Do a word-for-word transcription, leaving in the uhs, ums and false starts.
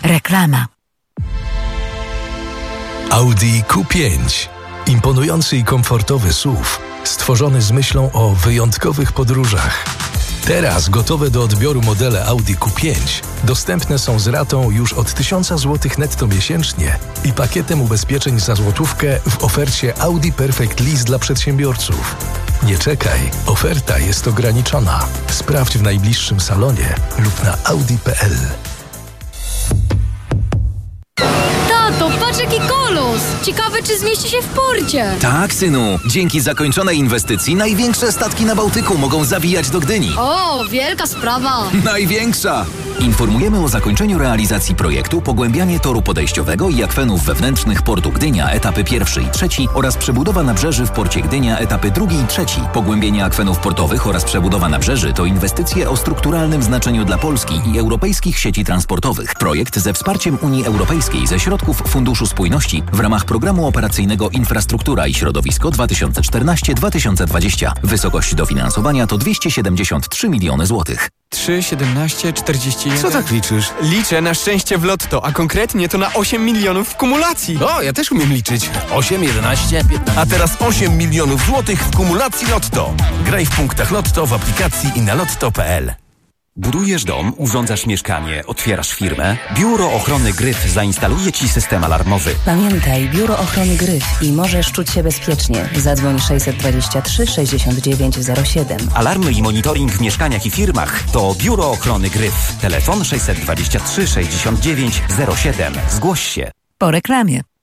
Reklama. Audi Q pięć. Imponujący i komfortowy S U V, stworzony z myślą o wyjątkowych podróżach. Teraz gotowe do odbioru modele Audi Q pięć dostępne są z ratą już od tysiąc złotych netto miesięcznie i pakietem ubezpieczeń za złotówkę w ofercie Audi Perfect Lease dla przedsiębiorców. Nie czekaj, oferta jest ograniczona. Sprawdź w najbliższym salonie lub na audi kropka p l. Tato, patrz jaki kolos! Ciekawe, czy zmieści się w porcie. Tak, synu. Dzięki zakończonej inwestycji największe statki na Bałtyku mogą zawijać do Gdyni. O, wielka sprawa. Największa! Informujemy o zakończeniu realizacji projektu Pogłębianie toru podejściowego i akwenów wewnętrznych portu Gdynia etapy pierwszy i trzeci oraz przebudowa nabrzeży w porcie Gdynia etapy drugi i trzeci. Pogłębienie akwenów portowych oraz przebudowa nabrzeży to inwestycje o strukturalnym znaczeniu dla Polski i europejskich sieci transportowych. Projekt ze wsparciem Unii Europejskiej ze środków Funduszu Spójności w ramach Programu Operacyjnego Infrastruktura i Środowisko dwa tysiące czternaście do dwa tysiące dwudziestego. Wysokość dofinansowania to dwieście siedemdziesiąt trzy miliony złotych. trzy, siedemnaście, czterdzieści jeden. Co tak liczysz? Liczę na szczęście w lotto, a konkretnie to na osiem milionów w kumulacji. O, ja też umiem liczyć. osiem, jedenaście, piętnaście. A teraz osiem milionów złotych w kumulacji Lotto. Graj w punktach Lotto w aplikacji i na lotto kropka p l. Budujesz dom, urządzasz mieszkanie, otwierasz firmę? Biuro Ochrony Gryf zainstaluje Ci system alarmowy. Pamiętaj, Biuro Ochrony Gryf i możesz czuć się bezpiecznie. Zadzwoń sześćset dwadzieścia trzy sześćdziesiąt dziewięć zero siedem. Alarmy i monitoring w mieszkaniach i firmach to Biuro Ochrony Gryf. Telefon sześćset dwadzieścia trzy sześćdziesiąt dziewięć zero siedem. Zgłoś się. Po reklamie.